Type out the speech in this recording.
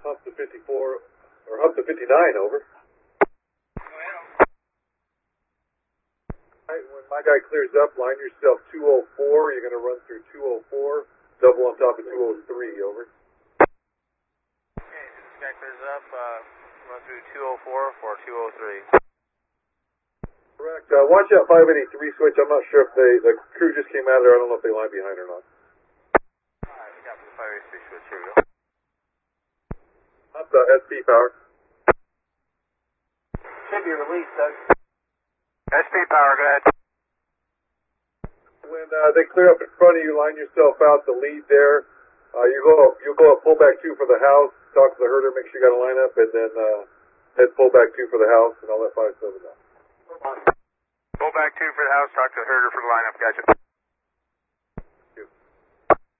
Hump to 54, or hump to 59, over. Alright, when my guy clears up, line yourself 204. You're going to run through 204, double on top of 203, over. Okay, this guy clears up, run through 204 for 203. Correct. Watch that 583 switch. I'm not sure if the crew just came out of there. I don't know if they line behind or not. Alright, we got the 583 switch. Here we go. Up the SP power. Should be released, Doug. SP power, go ahead. When they clear up in front of you, line yourself out the lead there. You'll go up pull back 2 for the house. Talk to the herder, make sure you got a line up, and then head pull back 2 for the house, and I'll let 57 know. Pull back 2 for the house. Talk to the herder for the lineup. Gotcha.